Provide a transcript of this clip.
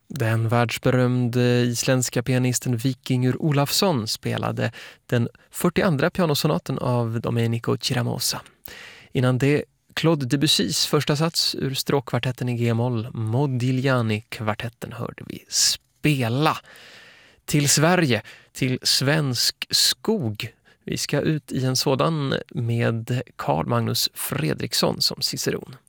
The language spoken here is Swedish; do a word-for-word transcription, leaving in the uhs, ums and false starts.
Den världsberömde isländska pianisten Víkingur Ólafsson spelade den fyrtioandra pianosonaten av Domenico Ciramosa. Innan det Claude Debussys första sats ur stråkkvartetten i G-moll, Modigliani-kvartetten, hörde vi spela. Till Sverige, till svensk skog. Vi ska ut i en sådan med Carl Magnus Fredriksson som ciceron.